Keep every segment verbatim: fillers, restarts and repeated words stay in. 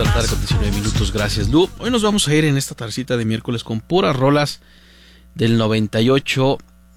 la tarde con diecinueve minutos, gracias Lu. Hoy nos vamos a ir en esta tardecita de miércoles con puras rolas del noventa y ocho.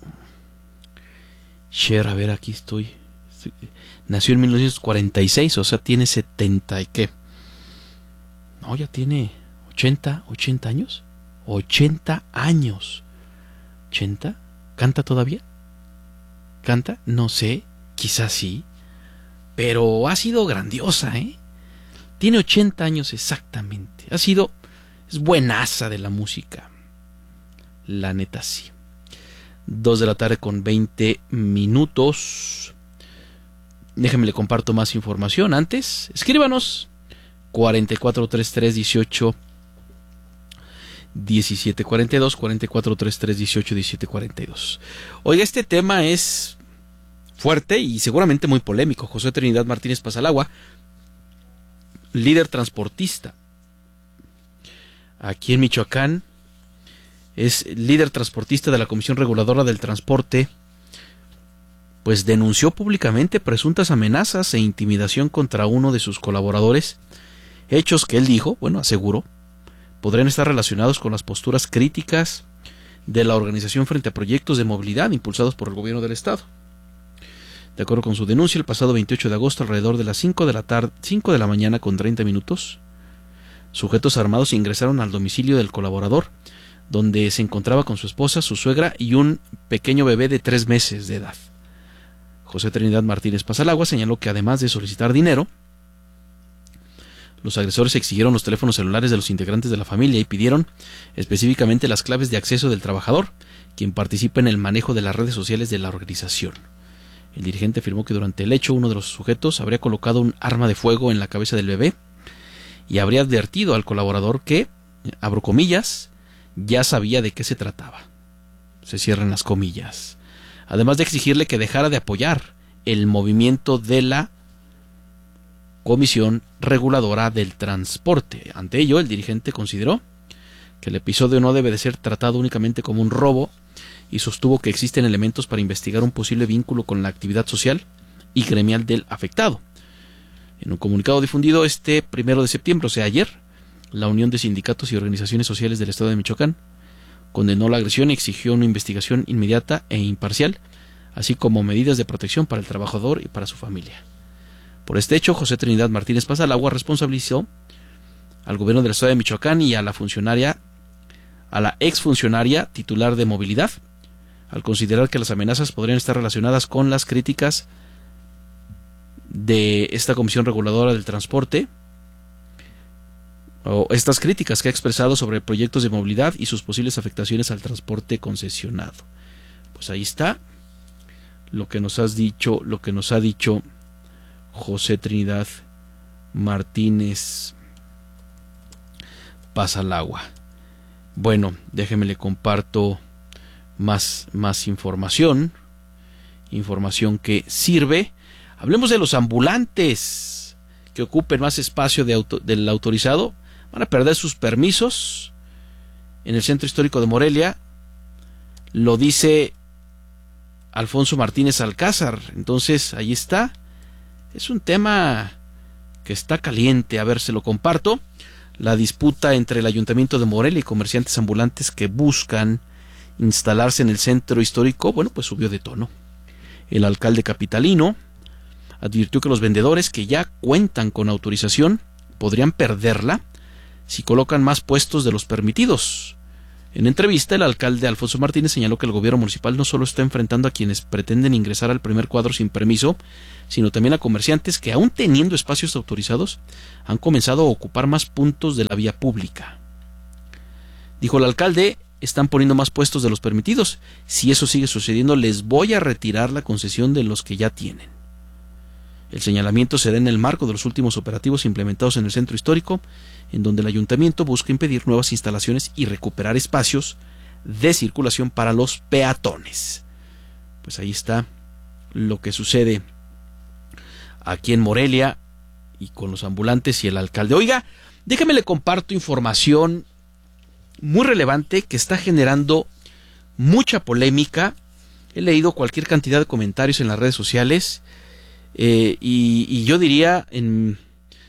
Cher, a ver, aquí estoy. Nació en mil novecientos cuarenta y seis, o sea, tiene setenta y qué. No, ya tiene ochenta, ochenta años. ochenta años. ¿ochenta? ¿Canta todavía? ¿Canta? No sé, quizás sí. Pero ha sido grandiosa, ¿eh? Tiene ochenta años exactamente. Ha sido... es buenaza de la música. La neta sí. Dos de la tarde con veinte minutos. Déjenme le comparto más información. Antes, escríbanos. cuatro cuatro tres tres dieciocho diecisiete cuarenta y dos. cuatro cuatro tres tres dieciocho diecisiete cuarenta y dos. Oiga, este tema es fuerte y seguramente muy polémico. José Trinidad Martínez Pasalagua, líder transportista aquí en Michoacán, es líder transportista de la Comisión Reguladora del Transporte, pues denunció públicamente presuntas amenazas e intimidación contra uno de sus colaboradores, hechos que él dijo, bueno, aseguró, podrían estar relacionados con las posturas críticas de la organización frente a proyectos de movilidad impulsados por el gobierno del estado. De acuerdo con su denuncia, el pasado veintiocho de agosto, alrededor de las cinco de la tarde, cinco de la mañana con treinta minutos, sujetos armados ingresaron al domicilio del colaborador, donde se encontraba con su esposa, su suegra y un pequeño bebé de tres meses de edad. José Trinidad Martínez Pasalagua señaló que además de solicitar dinero, los agresores exigieron los teléfonos celulares de los integrantes de la familia y pidieron específicamente las claves de acceso del trabajador, quien participa en el manejo de las redes sociales de la organización. El dirigente afirmó que durante el hecho uno de los sujetos habría colocado un arma de fuego en la cabeza del bebé y habría advertido al colaborador que, abro comillas, ya sabía de qué se trataba. Se cierran las comillas. Además de exigirle que dejara de apoyar el movimiento de la Comisión Reguladora del Transporte. Ante ello, el dirigente consideró que el episodio no debe de ser tratado únicamente como un robo y sostuvo que existen elementos para investigar un posible vínculo con la actividad social y gremial del afectado. En un comunicado difundido este primero de septiembre, o sea ayer, la Unión de Sindicatos y Organizaciones Sociales del Estado de Michoacán condenó la agresión y exigió una investigación inmediata e imparcial, así como medidas de protección para el trabajador y para su familia. Por este hecho, José Trinidad Martínez Pasalagua responsabilizó al gobierno del Estado de Michoacán y a la funcionaria, a la exfuncionaria titular de movilidad, al considerar que las amenazas podrían estar relacionadas con las críticas de esta Comisión Reguladora del Transporte, o estas críticas que ha expresado sobre proyectos de movilidad y sus posibles afectaciones al transporte concesionado. Pues ahí está lo que nos has dicho, lo que nos ha dicho José Trinidad Martínez Pasalagua. Bueno, déjeme le comparto más, más información, información que sirve. Hablemos de los ambulantes que ocupen más espacio de auto, del autorizado. Van a perder sus permisos en el Centro Histórico de Morelia. Lo dice Alfonso Martínez Alcázar. Entonces, ahí está. Es un tema que está caliente. A ver, se lo comparto. La disputa entre el Ayuntamiento de Morelia y comerciantes ambulantes que buscan instalarse en el centro histórico, bueno, pues subió de tono. El alcalde capitalino advirtió que los vendedores que ya cuentan con autorización podrían perderla si colocan más puestos de los permitidos. En entrevista, el alcalde Alfonso Martínez señaló que el gobierno municipal no solo está enfrentando a quienes pretenden ingresar al primer cuadro sin permiso, sino también a comerciantes que, aún teniendo espacios autorizados, han comenzado a ocupar más puntos de la vía pública. Dijo el alcalde: están poniendo más puestos de los permitidos. Si eso sigue sucediendo, les voy a retirar la concesión de los que ya tienen. El señalamiento se da en el marco de los últimos operativos implementados en el centro histórico, en donde el ayuntamiento busca impedir nuevas instalaciones y recuperar espacios de circulación para los peatones. Pues ahí está lo que sucede aquí en Morelia y con los ambulantes y el alcalde. Oiga, déjame le comparto información muy relevante que está generando mucha polémica. He leído cualquier cantidad de comentarios en las redes sociales. Eh, y, y yo diría, en,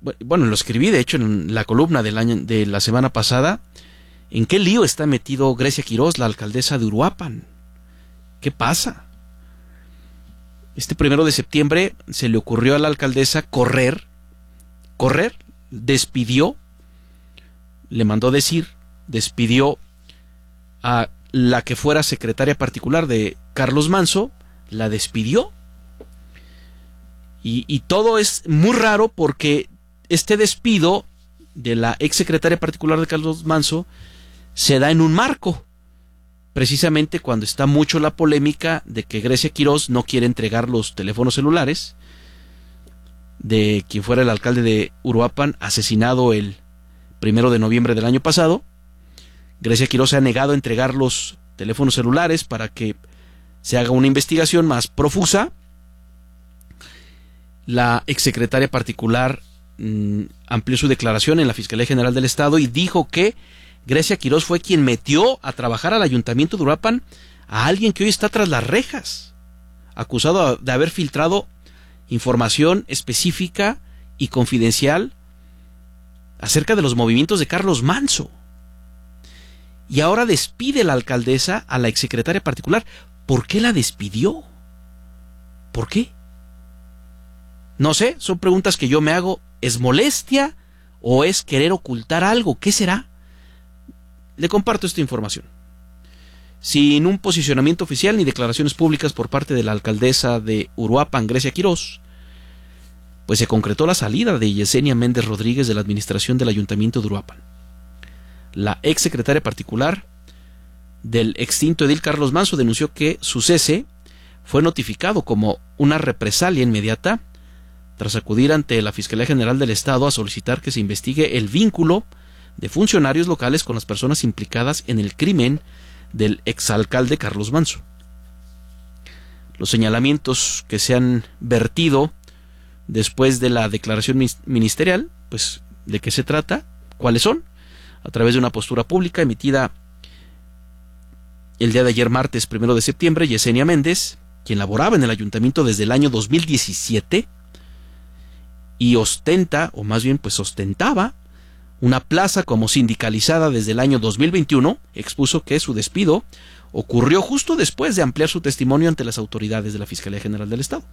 bueno, lo escribí de hecho en la columna del año, de la semana pasada, ¿en qué lío está metido Grecia Quirós, la alcaldesa de Uruapan? ¿Qué pasa? Este primero de septiembre se le ocurrió a la alcaldesa correr, correr, despidió, le mandó decir, despidió a la que fuera secretaria particular de Carlos Manso, la despidió. Y, y todo es muy raro porque este despido de la ex secretaria particular de Carlos Manso se da en un marco, precisamente cuando está mucho la polémica de que Grecia Quirós no quiere entregar los teléfonos celulares de quien fuera el alcalde de Uruapan, asesinado el primero de noviembre del año pasado. Grecia Quirós se ha negado a entregar los teléfonos celulares para que se haga una investigación más profusa. La exsecretaria particular mmm, amplió su declaración en la Fiscalía General del Estado y dijo que Grecia Quirós fue quien metió a trabajar al Ayuntamiento de Uruapan a alguien que hoy está tras las rejas, acusado de haber filtrado información específica y confidencial acerca de los movimientos de Carlos Manso. Y ahora despide la alcaldesa a la exsecretaria particular. ¿Por qué la despidió? ¿Por qué? No sé, son preguntas que yo me hago. ¿Es molestia o es querer ocultar algo? ¿Qué será? Le comparto esta información. Sin un posicionamiento oficial ni declaraciones públicas por parte de la alcaldesa de Uruapan, Grecia Quirós, pues se concretó la salida de Yesenia Méndez Rodríguez de la administración del Ayuntamiento de Uruapan. La ex secretaria particular del extinto edil Carlos Manso denunció que su cese fue notificado como una represalia inmediata tras acudir ante la Fiscalía General del Estado a solicitar que se investigue el vínculo de funcionarios locales con las personas implicadas en el crimen del exalcalde Carlos Manso. Los señalamientos que se han vertido después de la declaración ministerial, pues, ¿de qué se trata? ¿Cuáles son? A través de una postura pública emitida el día de ayer, martes primero de septiembre, Yesenia Méndez, quien laboraba en el ayuntamiento desde el año dos mil diecisiete y ostenta, o más bien pues ostentaba, una plaza como sindicalizada desde el año dos mil veintiuno, expuso que su despido ocurrió justo después de ampliar su testimonio ante las autoridades de la Fiscalía General del Estado.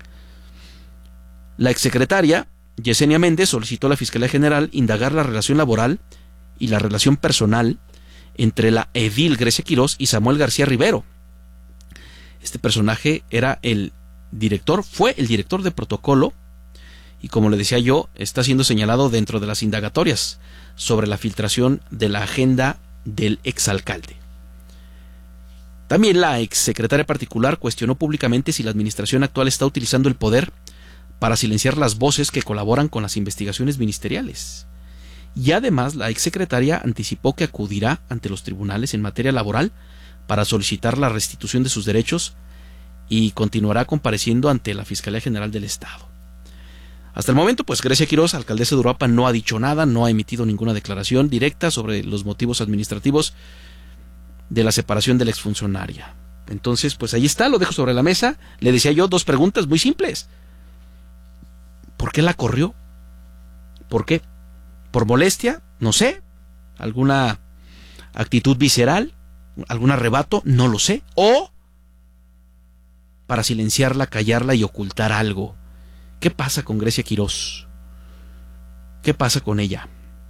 La exsecretaria Yesenia Méndez solicitó a la Fiscalía General indagar la relación laboral y la relación personal entre la edil Grecia Quirós y Samuel García Rivero. Este personaje era el director, fue el director de protocolo y, como le decía yo, está siendo señalado dentro de las indagatorias sobre la filtración de la agenda del exalcalde. También la exsecretaria particular cuestionó públicamente si la administración actual está utilizando el poder para silenciar las voces que colaboran con las investigaciones ministeriales. Y además la exsecretaria anticipó que acudirá ante los tribunales en materia laboral para solicitar la restitución de sus derechos y continuará compareciendo ante la Fiscalía General del Estado. Hasta el momento, pues Grecia Quirós, alcaldesa de Uruapan, no ha dicho nada, no ha emitido ninguna declaración directa sobre los motivos administrativos de la separación de la exfuncionaria. Entonces, pues ahí está, lo dejo sobre la mesa. Le decía yo dos preguntas muy simples. ¿Por qué la corrió? ¿Por qué? ¿Por molestia? No sé. ¿Alguna actitud visceral? ¿Algún arrebato? No lo sé. ¿O para silenciarla, callarla y ocultar algo? ¿Qué pasa con Grecia Quirós? ¿Qué pasa con ella?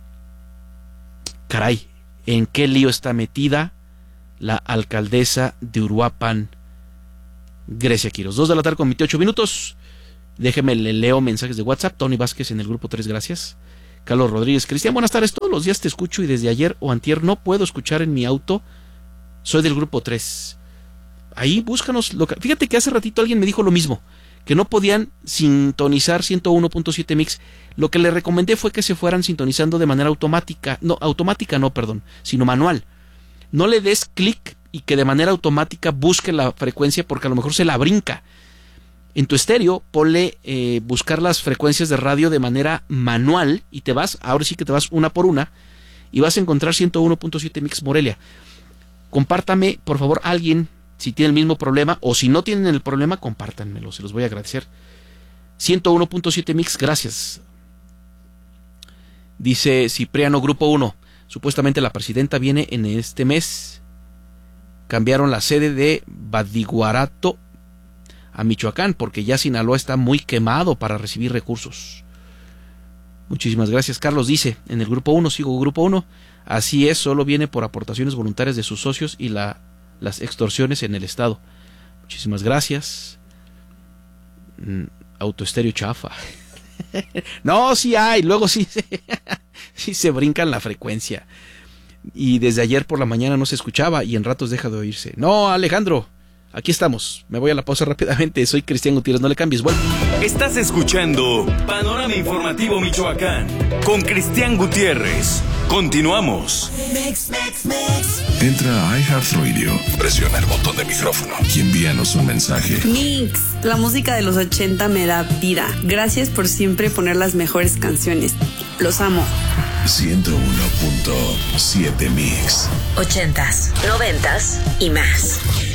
Caray, ¿en qué lío está metida la alcaldesa de Uruapan, Grecia Quirós? Dos de la tarde con veintiocho minutos. Déjeme, le leo mensajes de WhatsApp. Tony Vázquez en el grupo tres, gracias. Carlos Rodríguez, Cristian, buenas tardes. Todos los días te escucho y desde ayer o antier no puedo escuchar en mi auto. Soy del grupo tres. Ahí búscanos. Local. Fíjate que hace ratito alguien me dijo lo mismo, que no podían sintonizar ciento uno punto siete mix. Lo que le recomendé fue que se fueran sintonizando de manera automática. No, automática no, perdón, sino manual. No le des clic y que de manera automática busque la frecuencia porque a lo mejor se la brinca. En tu estéreo, ponle eh, buscar las frecuencias de radio de manera manual y te vas, ahora sí que te vas una por una y vas a encontrar ciento uno punto siete Mix Morelia. Compártame, por favor, alguien si tiene el mismo problema o si no tienen el problema, compártanmelo, se los voy a agradecer. ciento uno punto siete Mix, gracias. Dice Cipriano, Grupo uno. Supuestamente la presidenta viene en este mes. Cambiaron la sede de Badiguarato a Michoacán porque ya Sinaloa está muy quemado para recibir recursos. Muchísimas gracias. Carlos dice, en el Grupo uno, sigo Grupo uno. Así es, solo viene por aportaciones voluntarias de sus socios y la, las extorsiones en el Estado. Muchísimas gracias. Mm, autoestéreo chafa. No, sí hay, luego sí se, sí se brincan la frecuencia. Y desde ayer por la mañana no se escuchaba y en ratos deja de oírse. No, Alejandro, aquí estamos. Me voy a la pausa rápidamente. Soy Cristian Gutiérrez, no le cambies. Bueno. Estás escuchando Panorama Informativo Michoacán con Cristian Gutiérrez. Continuamos. Mix, mix, mix. Entra a iHeartRadio, presiona el botón de micrófono y envíanos un mensaje. Mix, la música de los ochenta me da vida. Gracias por siempre poner las mejores canciones. Los amo. ciento uno punto siete Mix. Ochentas, noventas y más.